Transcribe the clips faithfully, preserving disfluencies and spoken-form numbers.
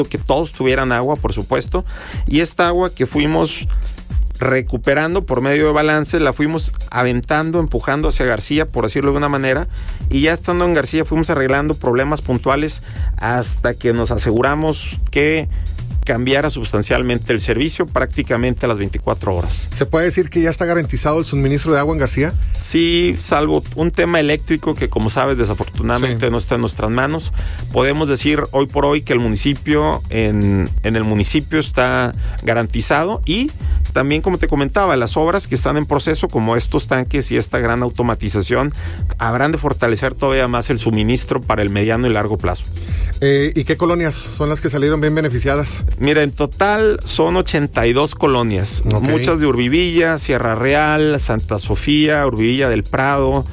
que todos tuvieran agua, por supuesto, y esta agua que fuimos recuperando por medio de balance, la fuimos aventando, empujando hacia García, por decirlo de una manera, y ya estando en García fuimos arreglando problemas puntuales hasta que nos aseguramos que cambiara sustancialmente el servicio prácticamente a las veinticuatro horas. ¿Se puede decir que ya está garantizado el suministro de agua en García? Sí, salvo un tema eléctrico que, como sabes, desafortunadamente sí. no está en nuestras manos. Podemos decir hoy por hoy que el municipio, en, en el municipio está garantizado, y también, como te comentaba, las obras que están en proceso, como estos tanques y esta gran automatización, habrán de fortalecer todavía más el suministro para el mediano y largo plazo. Eh, ¿Y qué colonias son las que salieron bien beneficiadas? Mira, en total son ochenta y dos colonias, okay. Muchas de Urbivilla, Sierra Real, Santa Sofía, Urbivilla del Prado,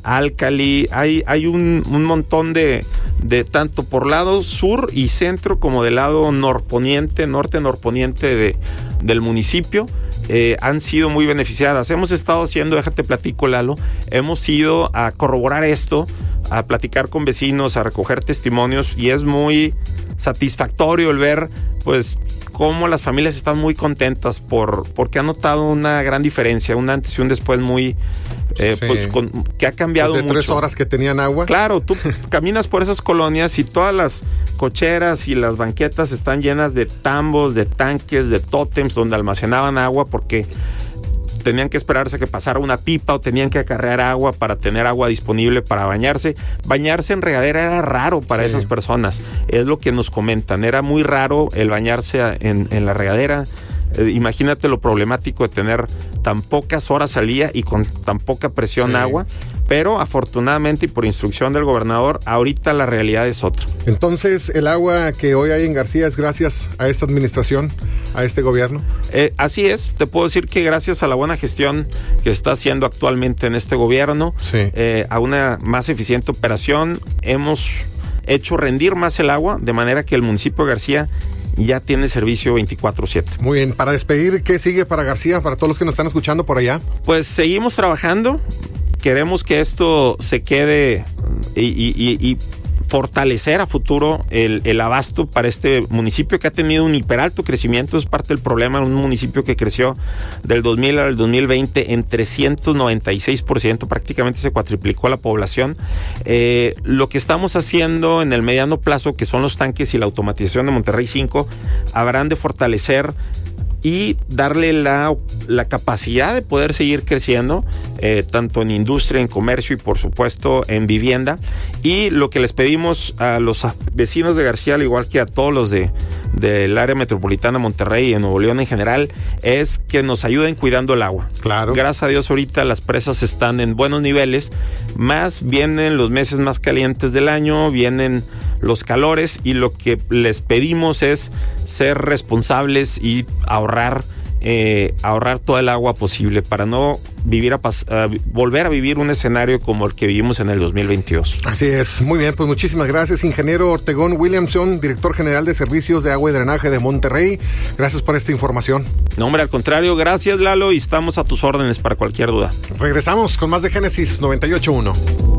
Álcali. Hay, hay un, un montón de, de tanto por lado sur y centro como del lado norponiente, norte-norponiente de, del municipio. Eh, han sido muy beneficiadas. Hemos estado haciendo, déjate platico, Lalo, hemos ido a corroborar esto, a platicar con vecinos, a recoger testimonios, y es muy satisfactorio el ver, pues, cómo las familias están muy contentas por porque han notado una gran diferencia, un antes y un después muy eh, sí. pues, con, que ha cambiado Desde mucho. Tres horas que tenían agua. Claro, tú caminas por esas colonias y todas las cocheras y las banquetas están llenas de tambos, de tanques, de tótems donde almacenaban agua, porque tenían que esperarse a que pasara una pipa o tenían que acarrear agua para tener agua disponible para bañarse. Bañarse en regadera era raro para sí. esas personas, es lo que nos comentan, era muy raro el bañarse en, en la regadera. Eh, imagínate lo problemático de tener tan pocas horas al día y con tan poca presión sí. agua, pero afortunadamente y por instrucción del gobernador, ahorita la realidad es otra. Entonces, ¿el agua que hoy hay en García es gracias a esta administración, a este gobierno? Eh, así es, te puedo decir que gracias a la buena gestión que está haciendo actualmente en este gobierno, sí. eh, a una más eficiente operación, hemos hecho rendir más el agua, de manera que el municipio de García ya tiene servicio veinticuatro siete. Muy bien, para despedir, ¿qué sigue para García, para todos los que nos están escuchando por allá? Pues seguimos trabajando, queremos que esto se quede y, y, y, y fortalecer a futuro el, el abasto para este municipio que ha tenido un hiperalto crecimiento. Es parte del problema, un municipio que creció del dos mil al dos mil veinte en trescientos noventa y seis por ciento, prácticamente se cuatriplicó la población. Eh, lo que estamos haciendo en el mediano plazo, que son los tanques y la automatización de Monterrey cinco, habrán de fortalecer y darle la, la capacidad de poder seguir creciendo, eh, tanto en industria, en comercio y por supuesto en vivienda. Y lo que les pedimos a los vecinos de García, al igual que a todos los de del área metropolitana Monterrey y en Nuevo León en general, es que nos ayuden cuidando el agua. Claro. Gracias a Dios ahorita las presas están en buenos niveles, más vienen los meses más calientes del año, vienen los calores, y lo que les pedimos es ser responsables y ahorrar eh, ahorrar toda el agua posible para no vivir a pas- a volver a vivir un escenario como el que vivimos en el dos mil veintidós. Así es, muy bien, pues muchísimas gracias, ingeniero Ortegón Williamson, director general de Servicios de Agua y Drenaje de Monterrey. Gracias por esta información. No, hombre, al contrario, gracias, Lalo, y estamos a tus órdenes para cualquier duda. Regresamos con más de Génesis noventa y ocho punto uno.